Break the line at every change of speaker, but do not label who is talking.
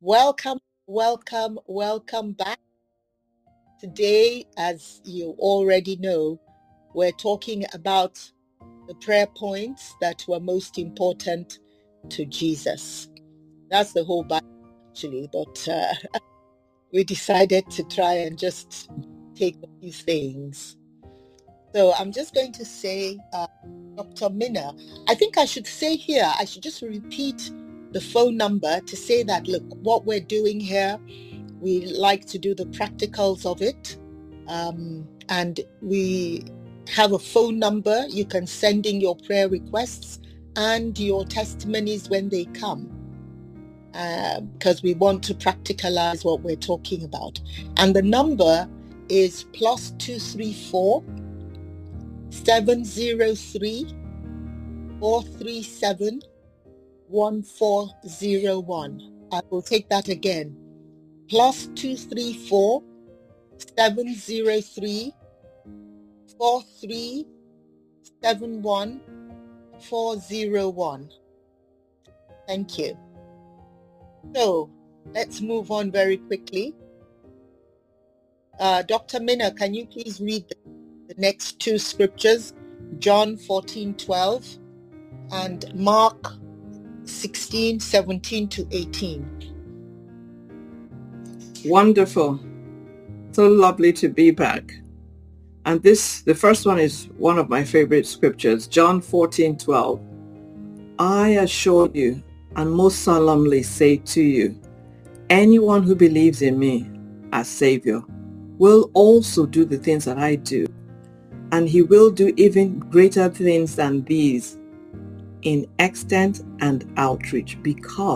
Welcome, welcome back. Today, as you already know, we're talking about the prayer points that were most important to Jesus. That's the whole Bible, actually, but we decided to try and just take a few things. So I'm just going to say, Dr. Minna, I think I should say here, I should just repeat the phone number to say that, look, what we're doing here, we like to do the practicals of it. And we have a phone number. You can send in your prayer requests and your testimonies when they come, because we want to practicalize what we're talking about. And the number is +234 703 437 1401. I will take that again. +234 703 437 1401. Thank you. So let's move on very quickly. Dr. Minna, can you please read the next two scriptures, John 14:12 and Mark 16:17 to 18.
Wonderful. So lovely to be back. And the first one is one of my favorite scriptures, John 14:12. I assure you and most solemnly say to you, anyone who believes in me as Savior will also do the things that I do, and he will do even greater things than these in extent and outreach, because